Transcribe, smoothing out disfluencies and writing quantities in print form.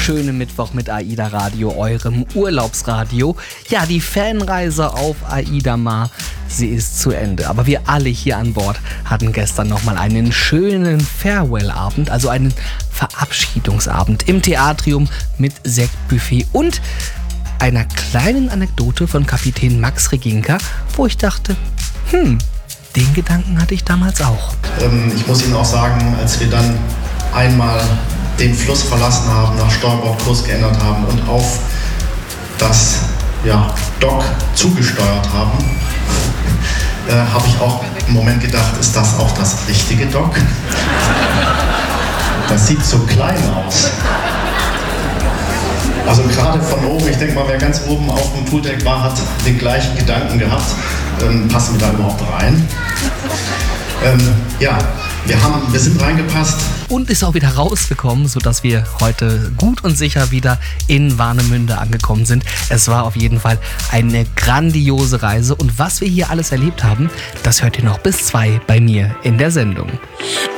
schönen Mittwoch mit AIDA Radio, eurem Urlaubsradio. Ja, die Fanreise auf AIDA Mar, sie ist zu Ende. Aber wir alle hier an Bord hatten gestern nochmal einen schönen Farewell-Abend, also einen Verabschiedungsabend im Theatrium mit Sektbuffet und einer kleinen Anekdote von Kapitän Max Reginka, wo ich dachte, den Gedanken hatte ich damals auch. Ich muss Ihnen auch sagen, als wir dann einmal den Fluss verlassen haben, nach Steuerbord Kurs geändert haben und auf das Dock zugesteuert haben, habe ich auch im Moment gedacht, ist das auch das richtige Dock? Das sieht so klein aus. Also gerade von oben, ich denke mal, wer ganz oben auf dem Pooldeck war, hat den gleichen Gedanken gehabt. Passen wir da überhaupt rein? Wir sind reingepasst. Und ist auch wieder rausgekommen, sodass wir heute gut und sicher wieder in Warnemünde angekommen sind. Es war auf jeden Fall eine grandiose Reise. Und was wir hier alles erlebt haben, das hört ihr noch bis 2 bei mir in der Sendung.